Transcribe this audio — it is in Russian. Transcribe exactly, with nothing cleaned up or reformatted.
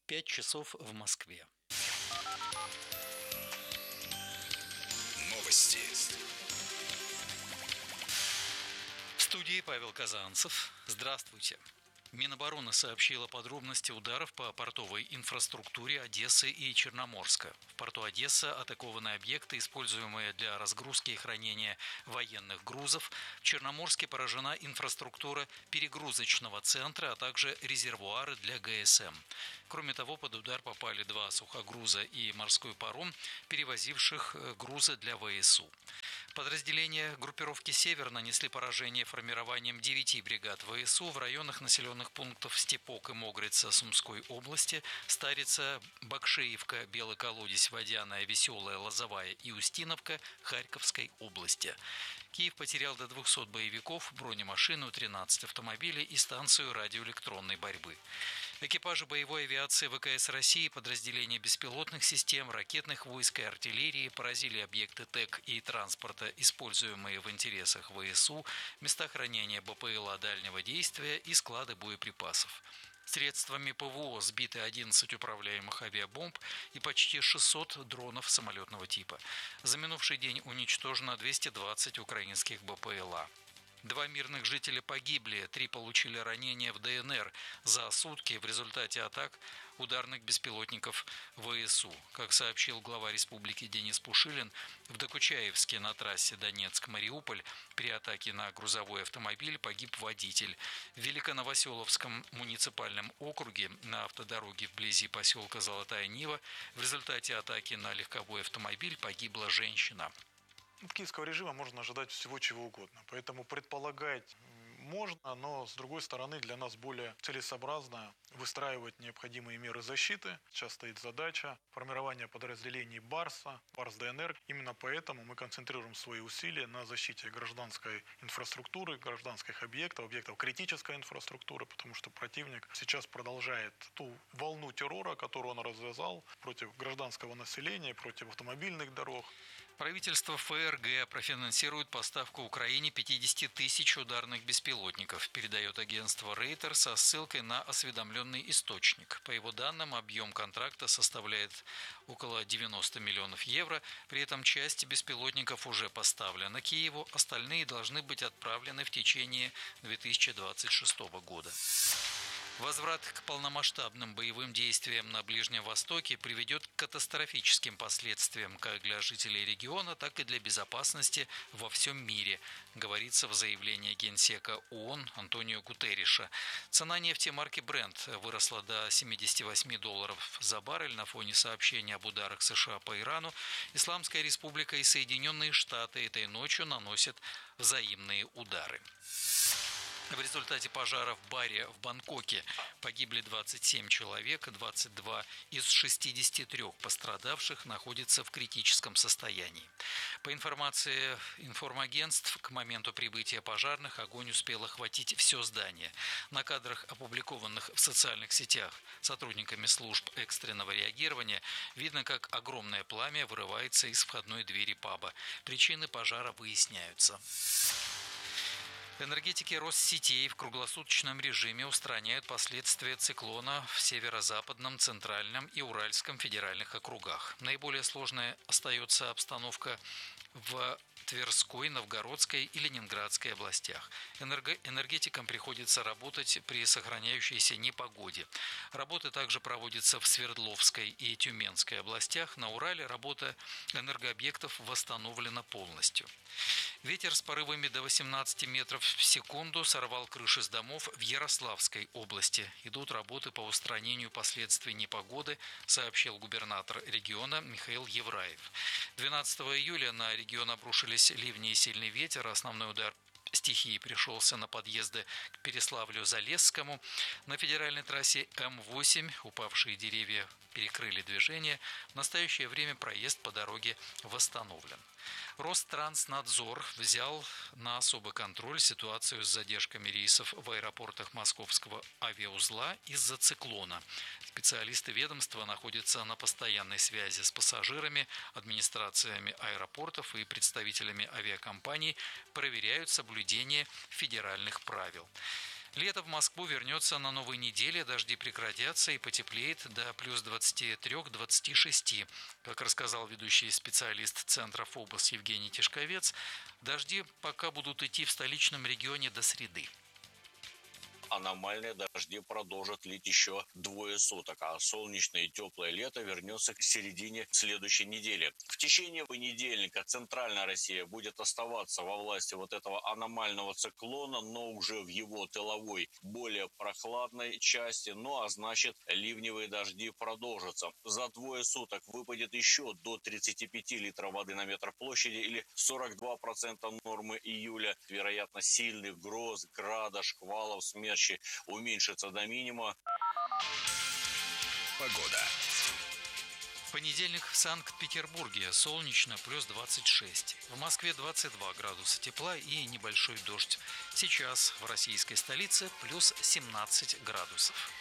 Пять часов в Москве. Новости. В студии Павел Казанцев. Здравствуйте. Минобороны сообщила подробности ударов по портовой инфраструктуре Одессы и Черноморска. В порту Одесса атакованы объекты, используемые для разгрузки и хранения военных грузов. В Черноморске поражена инфраструктура перегрузочного центра, а также резервуары для ГСМ. Кроме того, под удар попали два сухогруза и морской паром, перевозивших грузы для ВСУ. Подразделения группировки «Север» нанесли поражение формированием девяти бригад ВСУ в районах населенных пунктов Степок и Могрица Сумской области, Старица, Бакшеевка, Белый Колодец, Водяная, Веселая, Лозовая и Устиновка Харьковской области. Киев потерял до двухсот боевиков, бронемашину, тринадцать автомобилей и станцию радиоэлектронной борьбы. Экипажи боевой авиации ВКС России, подразделения беспилотных систем, ракетных войск и артиллерии поразили объекты ТЭК и транспорта, используемые в интересах ВСУ, места хранения БПЛА дальнего действия и склады боеприпасов. Средствами ПВО сбиты одиннадцать управляемых авиабомб и почти шестьсот дронов самолетного типа. За минувший день уничтожено двести двадцать украинских БПЛА. Два мирных жителя погибли, три получили ранения в ДНР за сутки в результате атак ударных беспилотников ВСУ. Как сообщил глава республики Денис Пушилин, в Докучаевске на трассе Донецк-Мариуполь при атаке на грузовой автомобиль погиб водитель. В Великоновоселовском муниципальном округе на автодороге вблизи поселка Золотая Нива в результате атаки на легковой автомобиль погибла женщина. От киевского режима можно ожидать всего чего угодно. Поэтому предполагать можно, но с другой стороны для нас более целесообразно выстраивать необходимые меры защиты. Сейчас стоит задача формирования подразделений БАРСа, БАРС-ДНР. Именно поэтому мы концентрируем свои усилия на защите гражданской инфраструктуры, гражданских объектов, объектов критической инфраструктуры, потому что противник сейчас продолжает ту волну террора, которую он развязал против гражданского населения, против автомобильных дорог. Правительство ФРГ профинансирует поставку Украине пятидесяти тысяч ударных беспилотников, передает агентство Рейтер со ссылкой на осведомленный источник. По его данным, объем контракта составляет около девяноста миллионов евро, при этом часть беспилотников уже поставлена Киеву, остальные должны быть отправлены в течение две тысячи двадцать шестого года. Возврат к полномасштабным боевым действиям на Ближнем Востоке приведет к катастрофическим последствиям как для жителей региона, так и для безопасности во всем мире, говорится в заявлении генсека ООН Антонио Гутерриша. Цена нефти марки Brent выросла до семидесяти восьми долларов за баррель на фоне сообщения об ударах США по Ирану. Исламская республика и Соединенные Штаты этой ночью наносят взаимные удары. В результате пожара в баре в Бангкоке погибли двадцать семь человек, двадцать два из шестидесяти трёх пострадавших находятся в критическом состоянии. По информации информагентств, к моменту прибытия пожарных огонь успел охватить все здание. На кадрах, опубликованных в социальных сетях сотрудниками служб экстренного реагирования, видно, как огромное пламя вырывается из входной двери паба. Причины пожара выясняются. Энергетики Россетей в круглосуточном режиме устраняют последствия циклона в северо-западном, центральном и Уральском федеральных округах. Наиболее сложной остается обстановка в Тверской, Новгородской и Ленинградской областях. Энерго- энергетикам приходится работать при сохраняющейся непогоде. Работы также проводятся в Свердловской и Тюменской областях. На Урале работа энергообъектов восстановлена полностью. Ветер с порывами до восемнадцати метров в секунду сорвал крыши с домов в Ярославской области. Идут работы по устранению последствий непогоды, сообщил губернатор региона Михаил Евраев. двенадцатого июля на регион обрушились ливни и сильный ветер. Основной удар стихии пришелся на подъезды к Переславлю-Залесскому. На федеральной трассе М восемь упавшие деревья перекрыли движение. В настоящее время проезд по дороге восстановлен. Ространснадзор взял на особый контроль ситуацию с задержками рейсов в аэропортах Московского авиаузла из-за циклона. Специалисты ведомства находятся на постоянной связи с пассажирами, администрациями аэропортов и представителями авиакомпаний, проверяют соблюдение федеральных правил. Лето в Москву вернется на новой неделе, дожди прекратятся и потеплеет до плюс двадцати трёх — двадцати шести. Как рассказал ведущий специалист Центра ФОБОС Евгений Тишковец, дожди пока будут идти в столичном регионе до среды. Аномальные дожди продолжат лить еще двое суток, а солнечное и теплое лето вернется к середине следующей недели. В течение понедельника центральная Россия будет оставаться во власти вот этого аномального циклона, но уже в его тыловой, более прохладной части, ну а значит ливневые дожди продолжатся. За двое суток выпадет еще до тридцати пяти литров воды на метр площади или сорок два процента нормы июля. Вероятно, сильных гроз, града, шквалов, смерчей уменьшится до минимума. Погода. В понедельник в Санкт-Петербурге солнечно, плюс двадцать шесть. В Москве двадцать два градуса тепла и небольшой дождь. Сейчас в российской столице плюс семнадцать градусов.